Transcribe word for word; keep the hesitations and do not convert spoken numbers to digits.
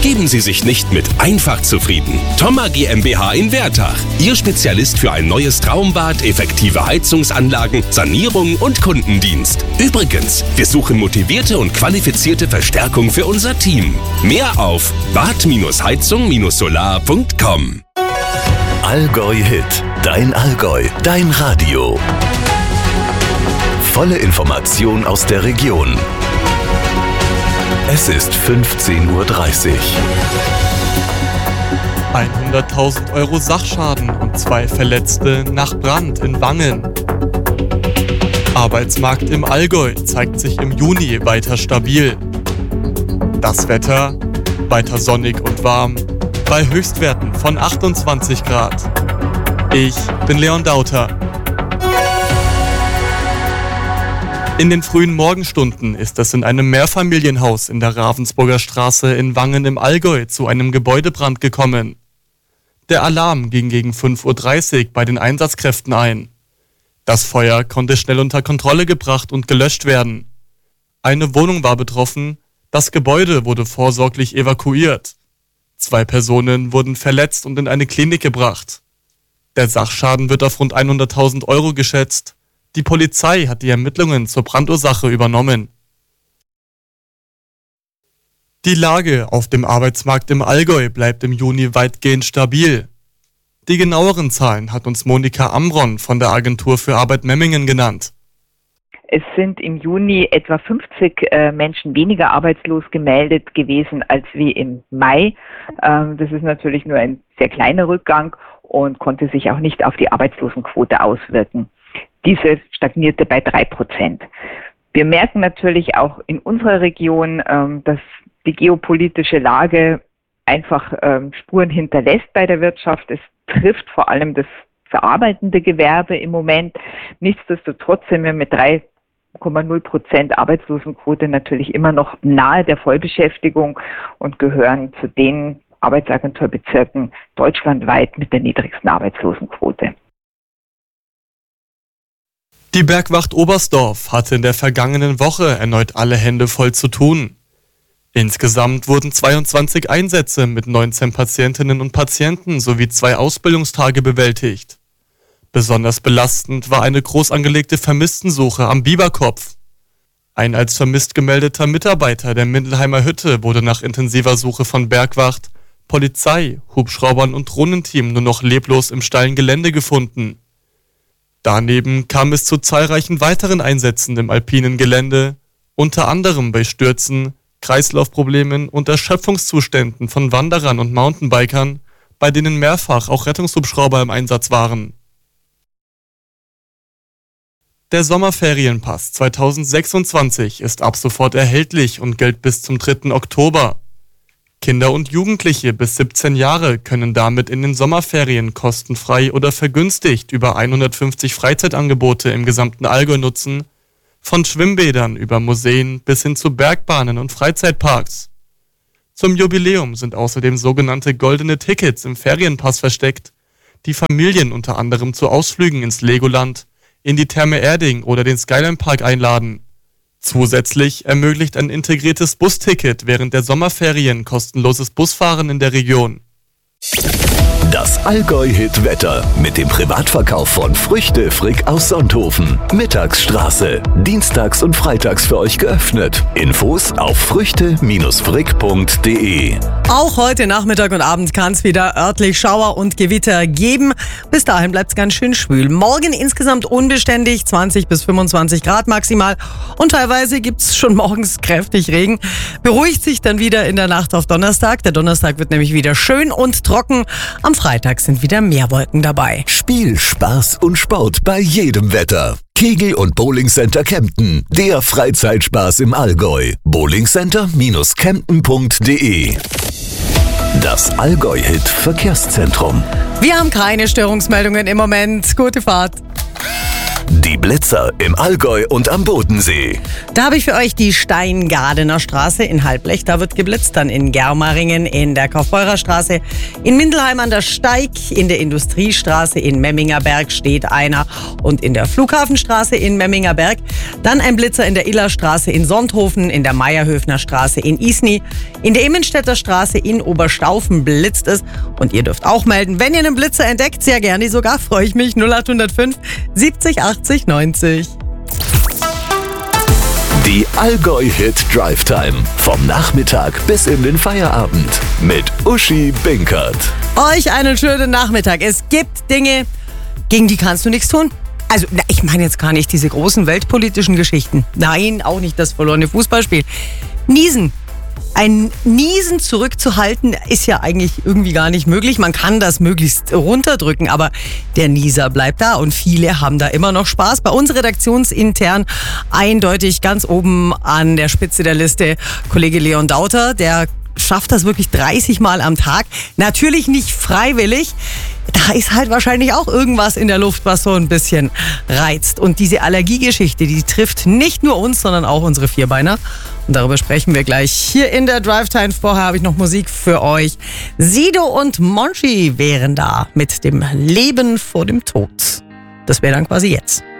Geben Sie sich nicht mit einfach zufrieden. Thoma GmbH in Wertach. Ihr Spezialist für ein neues Traumbad, effektive Heizungsanlagen, Sanierung und Kundendienst. Übrigens, wir suchen motivierte und qualifizierte Verstärkung für unser Team. Mehr auf bad heizung solar punkt com. Allgäu Hit. Dein Allgäu. Dein Radio. Volle Information aus der Region. Es ist fünfzehn Uhr dreißig. hunderttausend Euro Sachschaden und zwei Verletzte nach Brand in Wangen. Arbeitsmarkt im Allgäu zeigt sich im Juni weiter stabil. Das Wetter weiter sonnig und warm bei Höchstwerten von achtundzwanzig Grad. Ich bin Leon Dauter. In den frühen Morgenstunden ist es in einem Mehrfamilienhaus in der Ravensburger Straße in Wangen im Allgäu zu einem Gebäudebrand gekommen. Der Alarm ging gegen fünf Uhr dreißig bei den Einsatzkräften ein. Das Feuer konnte schnell unter Kontrolle gebracht und gelöscht werden. Eine Wohnung war betroffen, das Gebäude wurde vorsorglich evakuiert. Zwei Personen wurden verletzt und in eine Klinik gebracht. Der Sachschaden wird auf rund hunderttausend Euro geschätzt. Die Polizei hat die Ermittlungen zur Brandursache übernommen. Die Lage auf dem Arbeitsmarkt im Allgäu bleibt im Juni weitgehend stabil. Die genaueren Zahlen hat uns Monika Amron von der Agentur für Arbeit Memmingen genannt. Es sind im Juni etwa fünfzig äh, Menschen weniger arbeitslos gemeldet gewesen als wie im Mai. Ähm, das ist natürlich nur ein sehr kleiner Rückgang und konnte sich auch nicht auf die Arbeitslosenquote auswirken. Diese stagnierte bei drei Prozent. Wir merken natürlich auch in unserer Region, ähm, dass die geopolitische Lage einfach ähm, Spuren hinterlässt bei der Wirtschaft. Es trifft vor allem das verarbeitende Gewerbe im Moment. Nichtsdestotrotz sind wir mit drei Komma null Prozent Arbeitslosenquote natürlich immer noch nahe der Vollbeschäftigung und gehören zu den Arbeitsagenturbezirken deutschlandweit mit der niedrigsten Arbeitslosenquote. Die Bergwacht Oberstdorf hatte in der vergangenen Woche erneut alle Hände voll zu tun. Insgesamt wurden zweiundzwanzig Einsätze mit neunzehn Patientinnen und Patienten sowie zwei Ausbildungstage bewältigt. Besonders belastend war eine groß angelegte Vermisstensuche am Biberkopf. Ein als vermisst gemeldeter Mitarbeiter der Mindelheimer Hütte wurde nach intensiver Suche von Bergwacht, Polizei, Hubschraubern und Drohnenteam nur noch leblos im steilen Gelände gefunden. Daneben kam es zu zahlreichen weiteren Einsätzen im alpinen Gelände, unter anderem bei Stürzen, Kreislaufproblemen und Erschöpfungszuständen von Wanderern und Mountainbikern, bei denen mehrfach auch Rettungshubschrauber im Einsatz waren. Der Sommerferienpass zweitausendsechsundzwanzig ist ab sofort erhältlich und gilt bis zum dritten Oktober. Kinder und Jugendliche bis siebzehn Jahre können damit in den Sommerferien kostenfrei oder vergünstigt über hundertfünfzig Freizeitangebote im gesamten Allgäu nutzen, von Schwimmbädern über Museen bis hin zu Bergbahnen und Freizeitparks. Zum Jubiläum sind außerdem sogenannte goldene Tickets im Ferienpass versteckt, die Familien unter anderem zu Ausflügen ins Legoland, in die Therme Erding oder den Skyline Park einladen. Zusätzlich ermöglicht ein integriertes Busticket während der Sommerferien kostenloses Busfahren in der Region. Das Allgäu-Hit-Wetter mit dem Privatverkauf von Früchte Frick aus Sonthofen. Mittagsstraße. Dienstags und freitags für euch geöffnet. Infos auf früchte frick punkt de. Auch heute Nachmittag und Abend kann es wieder örtlich Schauer und Gewitter geben. Bis dahin bleibt es ganz schön schwül. Morgen insgesamt unbeständig, zwanzig bis fünfundzwanzig Grad maximal. Und teilweise gibt es schon morgens kräftig Regen. Beruhigt sich dann wieder in der Nacht auf Donnerstag. Der Donnerstag wird nämlich wieder schön und trocken. Am Freitag sind wieder mehr Wolken dabei. Spiel, Spaß und Sport bei jedem Wetter. Kegel- und Bowlingcenter Kempten. Der Freizeitspaß im Allgäu. bowlingcenter Kempten punkt de. Das Allgäu-Hit Verkehrszentrum. Wir haben keine Störungsmeldungen im Moment. Gute Fahrt. Die Blitzer im Allgäu und am Bodensee. Da habe ich für euch die Steingadener Straße in Halblech. Da wird geblitzt. Dann in Germaringen, in der Kaufbeurer Straße, in Mindelheim an der Steig, in der Industriestraße in Memminger Berg steht einer und in der Flughafenstraße in Memminger Berg. Dann ein Blitzer in der Illerstraße in Sonthofen, in der Meierhöfner Straße in Isny, in der Immenstädter Straße in Oberstaufen blitzt es. Und ihr dürft auch melden, wenn ihr einen Blitzer entdeckt. Sehr gerne sogar, freue ich mich. null acht null fünf siebzig achtzig neunzig. Die Allgäu-Hit Drive Time. Vom Nachmittag bis in den Feierabend. Mit Uschi Binkert. Euch einen schönen Nachmittag. Es gibt Dinge, gegen die kannst du nichts tun. Also, na, ich meine jetzt gar nicht diese großen weltpolitischen Geschichten. Nein, auch nicht das verlorene Fußballspiel. Niesen. Ein Niesen zurückzuhalten ist ja eigentlich irgendwie gar nicht möglich. Man kann das möglichst runterdrücken, aber der Nieser bleibt da und viele haben da immer noch Spaß. Bei uns redaktionsintern eindeutig ganz oben an der Spitze der Liste Kollege Leon Dauter, der schafft das wirklich dreißig Mal am Tag. Natürlich nicht freiwillig. Da ist halt wahrscheinlich auch irgendwas in der Luft, was so ein bisschen reizt. Und diese Allergiegeschichte, die trifft nicht nur uns, sondern auch unsere Vierbeiner. Und darüber sprechen wir gleich hier in der Drive Time. Vorher habe ich noch Musik für euch. Sido und Monchi wären da mit dem Leben vor dem Tod. Das wäre dann quasi jetzt.